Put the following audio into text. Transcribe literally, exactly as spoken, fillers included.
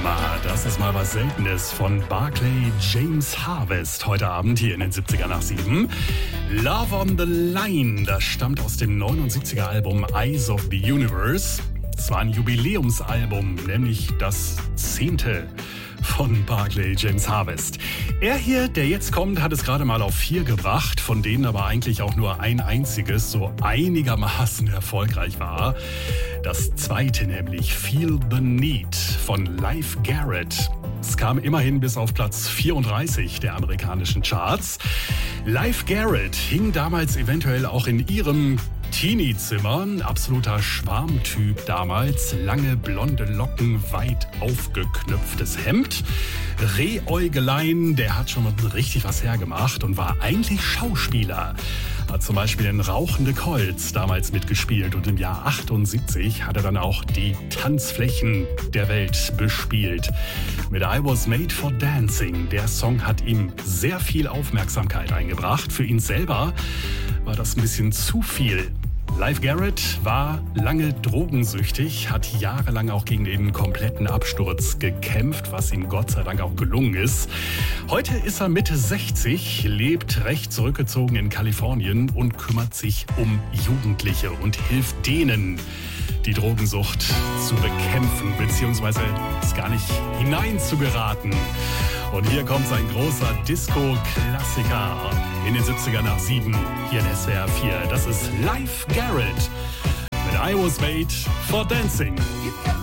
Hammer, das ist mal was Seltenes von Barclay James Harvest heute Abend hier in den siebziger nach sieben. Love on the Line, das stammt aus dem neunundsiebziger Album Eyes of the Universe. Es war ein Jubiläumsalbum, nämlich das zehnte von Barclay James Harvest. Er hier, der jetzt kommt, hat es gerade mal auf vier gebracht, von denen aber eigentlich auch nur ein einziges so einigermaßen erfolgreich war. Das zweite nämlich, Feel the Need von Leif Garrett. Es kam immerhin bis auf Platz vierunddreißig der amerikanischen Charts. Leif Garrett hing damals eventuell auch in ihrem Teenie-Zimmer, absoluter Schwarmtyp damals, lange blonde Locken, weit aufgeknöpftes Hemd, Rehäugelein, der hat schon richtig was hergemacht und war eigentlich Schauspieler. Hat zum Beispiel in Rauchende Colts damals mitgespielt und im Jahr achtundsiebzig hat er dann auch die Tanzflächen der Welt bespielt. Mit I Was Made for Dancing, der Song hat ihm sehr viel Aufmerksamkeit eingebracht. Für ihn selber war das ein bisschen zu viel. Leif Garrett war lange drogensüchtig, hat jahrelang auch gegen den kompletten Absturz gekämpft, was ihm Gott sei Dank auch gelungen ist. Heute ist er Mitte sechzig, lebt recht zurückgezogen in Kalifornien und kümmert sich um Jugendliche und hilft denen, die Drogensucht zu bekämpfen, beziehungsweise es gar nicht hineinzugeraten. Und hier kommt sein großer Disco-Klassiker in den siebziger nach sieben, hier in S W R vier. Das ist Leif Garrett mit I Was Made for Dancing.